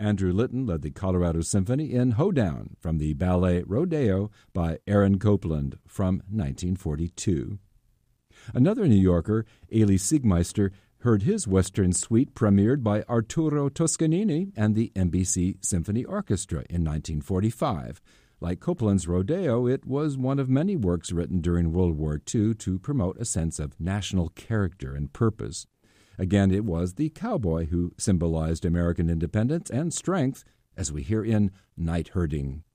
Andrew Litton led the Colorado Symphony in Hoedown from the ballet Rodeo by Aaron Copland from 1942. Another New Yorker, Elie Siegmeister, heard his Western Suite premiered by Arturo Toscanini and the NBC Symphony Orchestra in 1945. Like Copland's Rodeo, it was one of many works written during World War II to promote a sense of national character and purpose. Again, it was the cowboy who symbolized American independence and strength, as we hear in Night Herding.